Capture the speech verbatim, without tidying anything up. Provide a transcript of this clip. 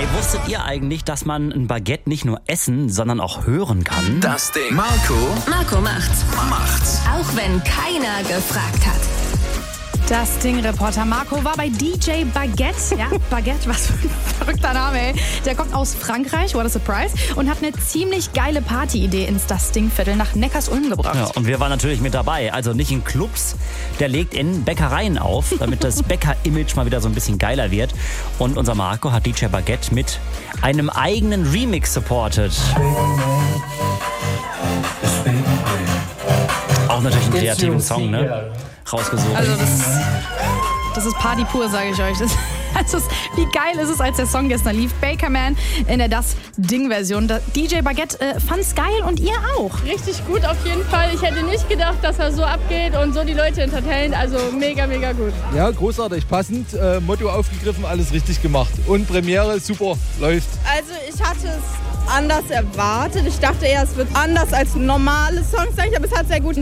Ey, wusstet ihr eigentlich, dass man ein Baguette nicht nur essen, sondern auch hören kann? Das Ding. Marco. Marco macht's. Macht's. Auch wenn keiner gefragt hat. Das Ding-Reporter Marco war bei D J Baguette. Ja, Baguette, was für ein verrückter Name, ey. Der kommt aus Frankreich, what a surprise, und hat eine ziemlich geile Partyidee ins Das Ding-Viertel nach Neckarsulm gebracht. Ja, und wir waren natürlich mit dabei. Also nicht in Clubs, der legt in Bäckereien auf, damit das Bäcker-Image mal wieder so ein bisschen geiler wird. Und unser Marco hat D J Baguette mit einem eigenen Remix supportet. Auch natürlich einen kreativen Song, ne? Rausgesucht. Also das, das ist Party pur, sage ich euch. Das, das ist, wie geil ist es, als der Song gestern lief. Bakerman in der Das-Ding-Version. D J Baguette äh, fand's geil und ihr auch. Richtig gut auf jeden Fall. Ich hätte nicht gedacht, dass er so abgeht und so die Leute entertaint. Also mega, mega gut. Ja, großartig, passend. Äh, Motto aufgegriffen, alles richtig gemacht. Und Premiere, super, läuft. Also ich hatte es anders erwartet. Ich dachte eher, es wird anders als normale Songs sein, aber es hat sehr gut